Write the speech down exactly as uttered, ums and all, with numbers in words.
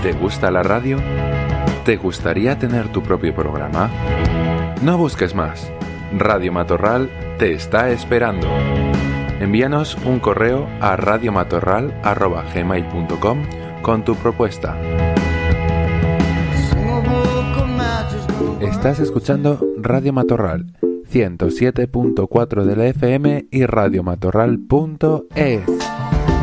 ¿Te gusta la radio? ¿Te gustaría tener tu propio programa? No busques más. Radio Matorral te está esperando. Envíanos un correo a radiomatorral arroba gmail punto com con tu propuesta. Estás escuchando Radio Matorral, ciento siete punto cuatro de la F M y radiomatorral punto es.